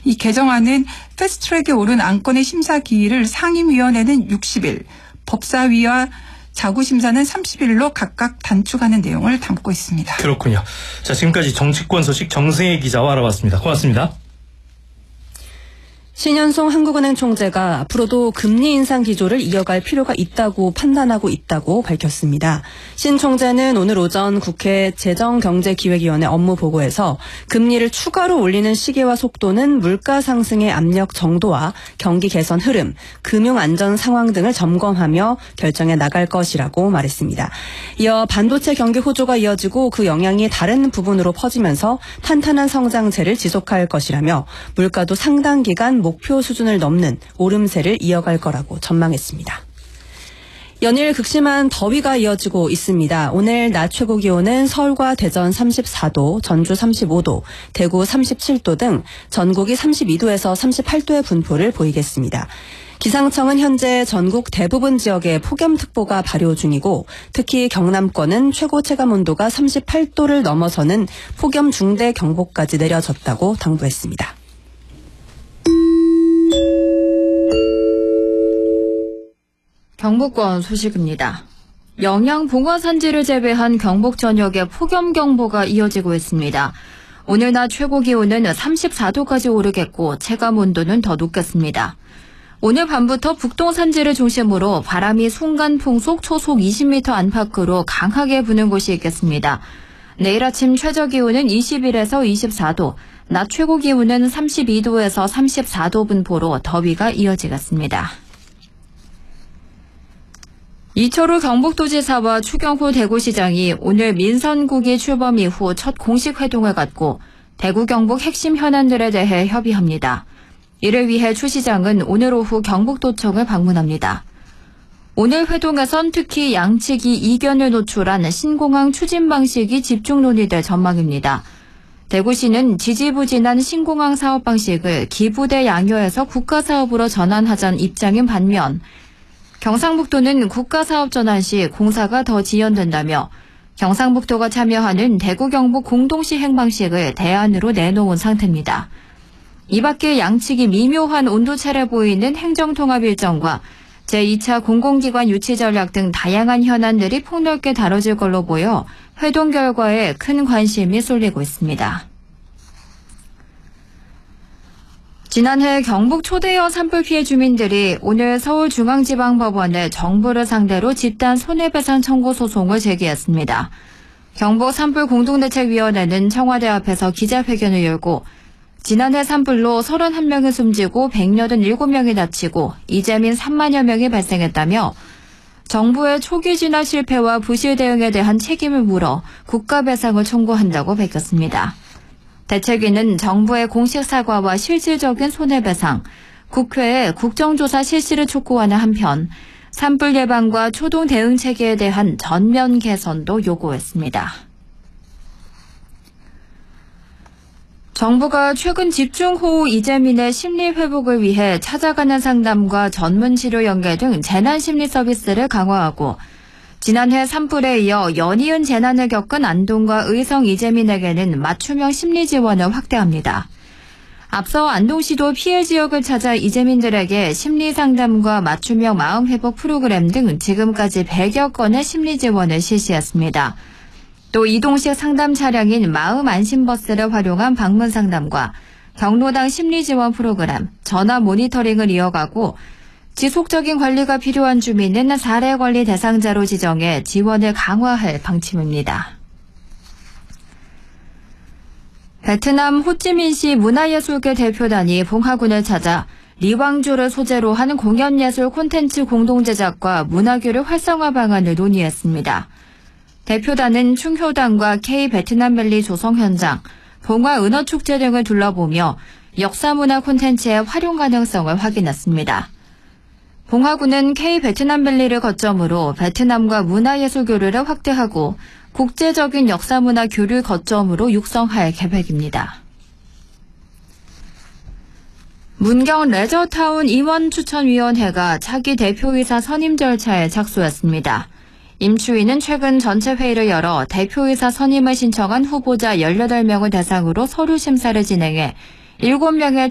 이 개정안은 패스트트랙에 오른 안건의 심사 기일을 상임위원회는 60일, 법사위와 자구심사는 30일로 각각 단축하는 내용을 담고 있습니다. 그렇군요. 자, 지금까지 정치권 소식 정세혜 기자와 알아봤습니다. 고맙습니다. 신현송 한국은행 총재가 앞으로도 금리 인상 기조를 이어갈 필요가 있다고 판단하고 있다고 밝혔습니다. 신 총재는 오늘 오전 국회 재정경제기획위원회 업무보고에서 금리를 추가로 올리는 시기와 속도는 물가 상승의 압력 정도와 경기 개선 흐름, 금융 안전 상황 등을 점검하며 결정해 나갈 것이라고 말했습니다. 이어 반도체 경기 호조가 이어지고 그 영향이 다른 부분으로 퍼지면서 탄탄한 성장세를 지속할 것이라며 물가도 상당 기간 목표 수준을 넘는 오름세를 이어갈 거라고 전망했습니다. 연일 극심한 더위가 이어지고 있습니다. 오늘 낮 최고 기온은 서울과 대전 34도, 전주 35도, 대구 37도 등 전국이 32도에서 38도의 분포를 보이겠습니다. 기상청은 현재 전국 대부분 지역에 폭염특보가 발효 중이고 특히 경남권은 최고 체감온도가 38도를 넘어서는 폭염 중대 경보까지 내려졌다고 당부했습니다. 경북권 소식입니다. 영양 봉화 산지를 제외한 경북 전역에 폭염 경보가 이어지고 있습니다. 오늘 낮 최고 기온은 34도까지 오르겠고 체감 온도는 더 높겠습니다. 오늘 밤부터 북동 산지를 중심으로 바람이 순간 풍속 초속 20m 안팎으로 강하게 부는 곳이 있겠습니다. 내일 아침 최저 기온은 21에서 24도, 낮 최고 기온은 32도에서 34도 분포로 더위가 이어지겠습니다. 이철우 경북도지사와 추경호 대구시장이 오늘 민선국이 출범 이후 첫 공식 회동을 갖고 대구 경북 핵심 현안들에 대해 협의합니다. 이를 위해 추 시장은 오늘 오후 경북도청을 방문합니다. 오늘 회동에선 특히 양측이 이견을 노출한 신공항 추진 방식이 집중 논의될 전망입니다. 대구시는 지지부진한 신공항 사업 방식을 기부대 양효에서 국가사업으로 전환하자는 입장인 반면 경상북도는 국가사업 전환 시 공사가 더 지연된다며 경상북도가 참여하는 대구 경북 공동시행 방식을 대안으로 내놓은 상태입니다. 이 밖에 양측이 미묘한 온도차를 보이는 행정통합 일정과 제2차 공공기관 유치 전략 등 다양한 현안들이 폭넓게 다뤄질 걸로 보여 회동 결과에 큰 관심이 쏠리고 있습니다. 지난해 경북 초대형 산불 피해 주민들이 오늘 서울중앙지방법원에 정부를 상대로 집단 손해배상 청구 소송을 제기했습니다. 경북 산불공동대책위원회는 청와대 앞에서 기자회견을 열고 지난해 산불로 31명이 숨지고 187명이 다치고 이재민 3만여 명이 발생했다며 정부의 초기 진화 실패와 부실 대응에 대한 책임을 물어 국가배상을 청구한다고 밝혔습니다. 대책위는 정부의 공식 사과와 실질적인 손해배상, 국회에 국정조사 실시를 촉구하는 한편 산불 예방과 초동 대응 체계에 대한 전면 개선도 요구했습니다. 정부가 최근 집중호우 이재민의 심리 회복을 위해 찾아가는 상담과 전문치료 연계 등 재난심리 서비스를 강화하고 지난해 산불에 이어 연이은 재난을 겪은 안동과 의성 이재민에게는 맞춤형 심리 지원을 확대합니다. 앞서 안동시도 피해 지역을 찾아 이재민들에게 심리 상담과 맞춤형 마음 회복 프로그램 등 지금까지 100여 건의 심리 지원을 실시했습니다. 또 이동식 상담 차량인 마음 안심버스를 활용한 방문 상담과 경로당 심리 지원 프로그램, 전화 모니터링을 이어가고 지속적인 관리가 필요한 주민은 사례 관리 대상자로 지정해 지원을 강화할 방침입니다. 베트남 호찌민시 문화예술계 대표단이 봉하군을 찾아 리왕조를 소재로 하는 공연예술 콘텐츠 공동제작과 문화교류 활성화 방안을 논의했습니다. 대표단은 충효당과 K-베트남밸리 조성 현장, 봉화 은어축제 등을 둘러보며 역사문화 콘텐츠의 활용 가능성을 확인했습니다. 봉화군은 K-베트남밸리를 거점으로 베트남과 문화예술 교류를 확대하고 국제적인 역사문화 교류 거점으로 육성할 계획입니다. 문경 레저타운 임원추천위원회가 차기 대표이사 선임 절차에 착수했습니다. 임 추위는 최근 전체 회의를 열어 대표이사 선임을 신청한 후보자 18명을 대상으로 서류 심사를 진행해 7명의